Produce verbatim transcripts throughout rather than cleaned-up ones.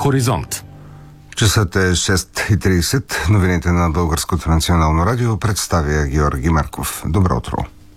Хоризонт. Часът е шест и тридесет. Новините на Българското национално радио представя Георги Марков. Добро утро.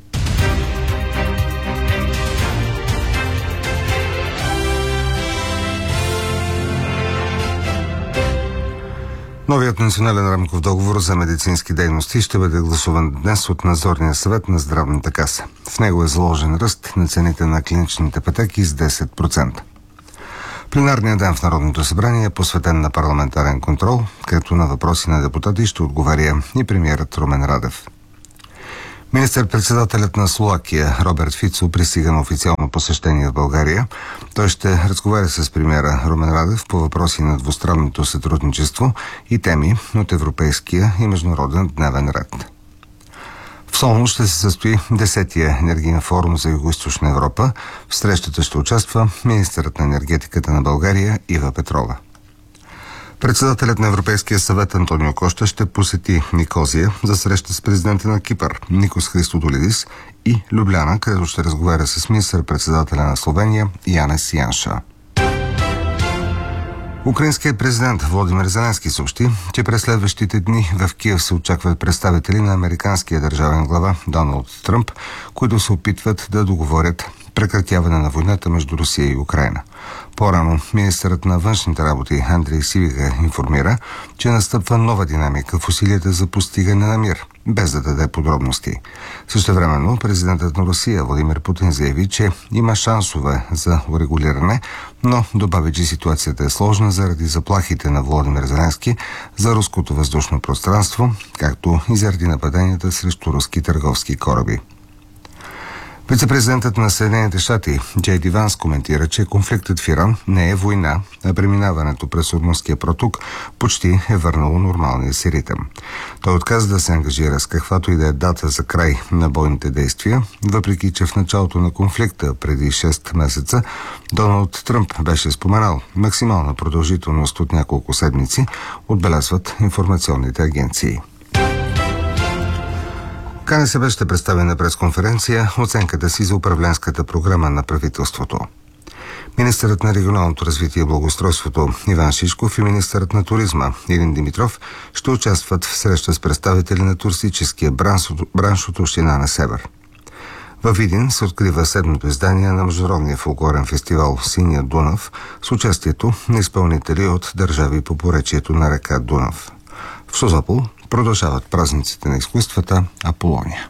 Новият национален рамков договор за медицински дейности ще бъде гласуван днес от Надзорния съвет на Здравната каса. В него е заложен ръст на цените на клиничните пътеки с десет процента. Пленарният ден в Народното събрание е посветен на парламентарен контрол, като на въпроси на депутати ще отговаря и премиерът Румен Радев. Министър-председателят на Словакия Роберт Фицо пристига на официално посещение в България. Той ще разговаря с премиера Румен Радев по въпроси на двустранното сътрудничество и теми от европейския и международен дневен ред. В Солун ще се състои десетия енергиен форум за Югоизточна Европа. В срещата ще участва министърът на енергетиката на България Ива Петрова. Председателят на Европейския съвет Антонио Кошта ще посети Никозия за среща с президента на Кипър Никос Христодолидис и Любляна, където ще разговаря с министър-председателя на Словения Янес Янша. Украинският президент Володимир Зеленски съобщи, че през следващите дни в Киев се очакват представители на американския държавен глава Доналд Тръмп, които се опитват да договорят прекратяване на войната между Русия и Украйна. По-рано министърът на външните работи Андрей Сибига информира, че настъпва нова динамика в усилията за постигане на мир, без да даде подробности. Същевременно президентът на Русия Владимир Путин заяви, че има шансове за урегулиране, но добави, че ситуацията е сложна заради заплахите на Володимир Зеленски за руското въздушно пространство, както и заради нападенията срещу руски търговски кораби. Вицепрезидентът на Съединените щати Джей Ди Ванс коментира, че конфликтът в Иран не е война, а преминаването през Ормузския проток почти е върнало нормалния си ритъм. Той отказа да се ангажира с каквато и да е дата за край на бойните действия, въпреки че в началото на конфликта преди шест месеца Доналд Тръмп беше споменал максимална продължителност от няколко седмици, отбелязват информационните агенции. КНСБ ще представи на пресконференция оценката си за управленската програма на правителството. Министърът на регионалното развитие и благоустройството Иван Шишков и министърът на туризма Илин Димитров ще участват в среща с представители на туристическия бранш, бранш от община Несебър. Във Видин се открива седмото издание на международния фолклорен фестивал Синия Дунав с участието на изпълнители от държави по поречието на река Дунав. В Созопол продължават празниците на изкуствата Аполония.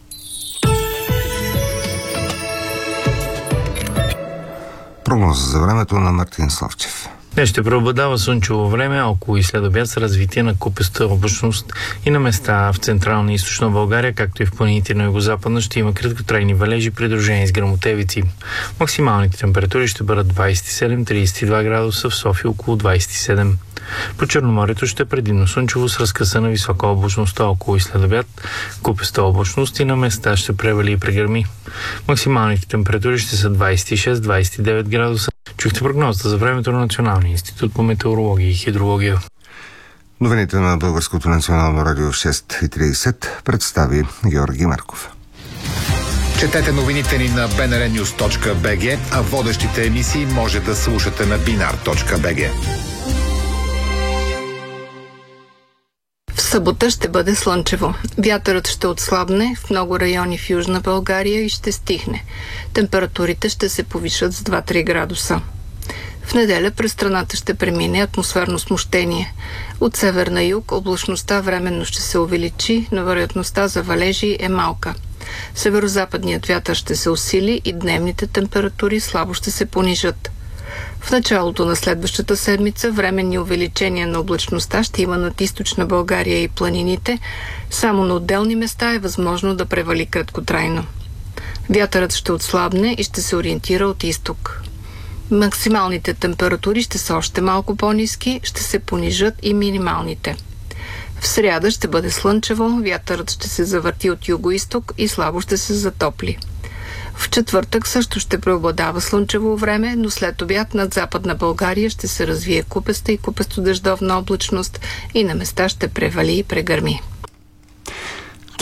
Прогноза за времето на Мартин Славчев. Днес ще преобладава слънчево време, около и след обяд с развитие на купеста облачност и на места в централна и източна България, както и в планините на югозападна, ще има краткотрайни валежи, придружени с гръмотевици. Максималните температури ще бъдат двадесет и седем до тридесет и два градуса, в София около двадесет и седем. По Черноморието ще е предимно слънчево с разкъсана висока облачност, около и след обяд купеста облачност и на места ще превали и прегърми. Максималните температури ще са двадесет и шест до двадесет и девет градуса. Чухте прогнозата за времето на Националния институт по метеорология и хидрология. Новините на Българското национално радио в шест и тридесет представи Георги Марков. Четете новините ни на би ен ар нюз точка би джи, а водещите емисии може да слушате на бинар точка би джи. В събота ще бъде слънчево. Вятърът ще отслабне в много райони в Южна България и ще стихне. Температурите ще се повишат с два до три градуса. В неделя през страната ще премине атмосферно смущение. От север на юг облачността временно ще се увеличи, но вероятността за валежи е малка. Северозападният вятър ще се усили и дневните температури слабо ще се понижат. В началото на следващата седмица временни увеличения на облачността ще има над източна България и планините, само на отделни места е възможно да превали краткотрайно. Вятърът ще отслабне и ще се ориентира от изток. Максималните температури ще са още малко по-ниски, ще се понижат и минималните. В сряда ще бъде слънчево, вятърът ще се завърти от юго-изток и слабо ще се затопли. В четвъртък също ще преобладава слънчево време, но след обяд над Западна България ще се развие купеста и купесто-дъждовна облачност и на места ще превали и прегърми.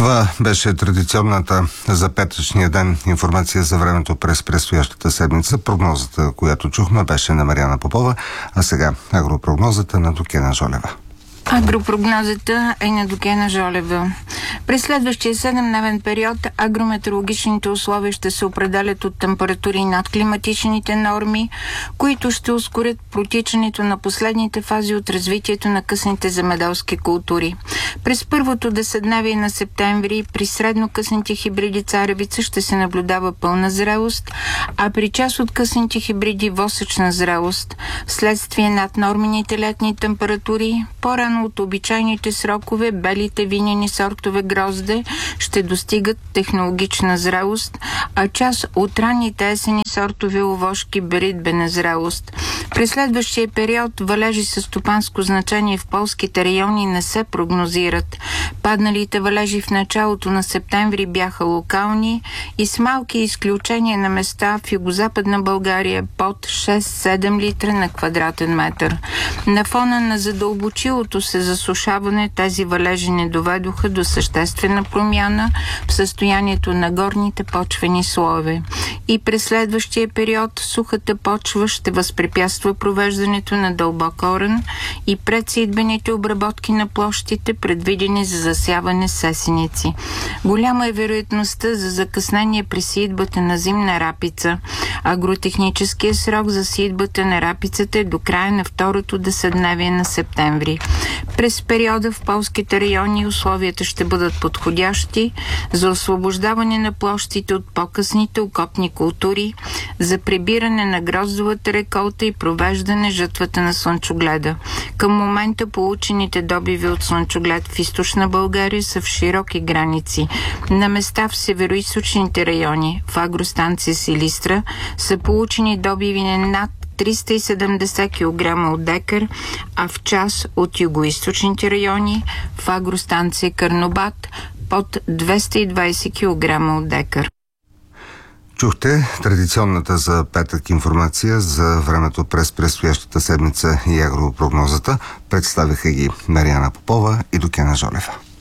Това беше традиционната за петъчния ден информация за времето през предстоящата седмица. Прогнозата, която чухме, беше на Мариана Попова, а сега агропрогнозата на Докена Жолева. Агропрогнозата е на Докена Жолева. През следващия седемдневен период агрометеорологичните условия ще се определят от температури над климатичните норми, които ще ускорят протичането на последните фази от развитието на късните земеделски култури. През първото деседневие на септември при среднокъсните хибриди царевица ще се наблюдава пълна зрелост, а при част от късните хибриди восъчна зрелост. Вследствие над нормените летни температури, по-рано от обичайните срокове, белите винени сортове грозде ще достигат технологична зрелост, а част от ранните есени сортове овошки беритбе на зрелост. През следващия период валежи със стопанско значение в полските райони не се прогнозират. Падналите валежи в началото на септември бяха локални и с малки изключения на места в югозападна България под шест-седем литра на квадратен метър. На фона на задълбочилото се засушаване, тези валежи не доведоха до съществена промяна в състоянието на горните почвени слоеве. И през следващия период сухата почва ще възпрепятства провеждането на дълбок оран и предсеитбените обработки на площите, предвидени за засяване с есеници. Голяма е вероятността за закъснение при сеитбата на зимна рапица. Агротехническия срок за сеитбата на рапицата е до края на второто деседневие на септември. През периода в полските райони условията ще бъдат подходящи за освобождаване на площите от по-късните окопни култури, за прибиране на гроздовата реколта и провеждане жътвата на слънчогледа. Към момента получените добиви от слънчоглед в източна България са в широки граници. На места в североизточните райони, в агростанция Силистра, са получени добиви на над триста и седемдесет килограма от декар, а в част от югоизточните райони в агростанция Карнобат под двеста и двадесет килограма от декар. Чухте традиционната за петък информация за времето през предстоящата седмица и агропрогнозата. Представиха ги Мариана Попова и Докена Жолева.